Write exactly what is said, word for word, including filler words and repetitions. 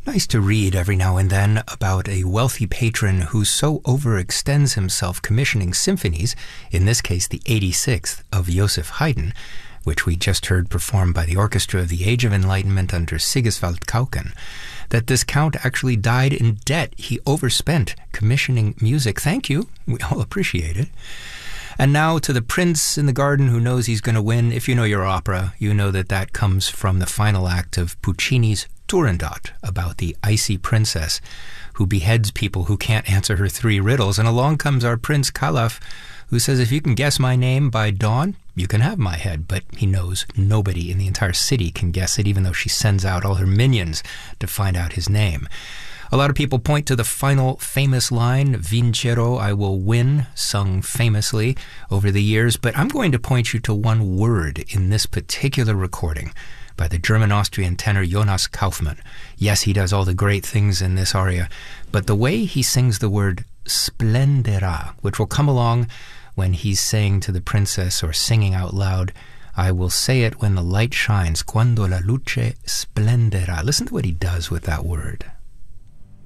Nice to read every now and then about a wealthy patron who so overextends himself commissioning symphonies, in this case the eighty-sixth of Joseph Haydn, which we just heard performed by the Orchestra of the Age of Enlightenment under Sigiswald Kauken, that this count actually died in debt. He overspent commissioning music. Thank you. We all appreciate it. And now to the prince in the garden who knows he's going to win. If you know your opera, you know that that comes from the final act of Puccini's Turandot, about the icy princess who beheads people who can't answer her three riddles. And along comes our Prince Calaf, who says, if you can guess my name by dawn, you can have my head. But he knows nobody in the entire city can guess it, even though she sends out all her minions to find out his name. A lot of people point to the final famous line, Vincerò, I will win, sung famously over the years, but I'm going to point you to one word in this particular recording by the German-Austrian tenor Jonas Kaufmann. Yes, he does all the great things in this aria, but the way he sings the word splenderà, which will come along when he's saying to the princess or singing out loud, I will say it when the light shines, quando la luce splenderà. Listen to what he does with that word.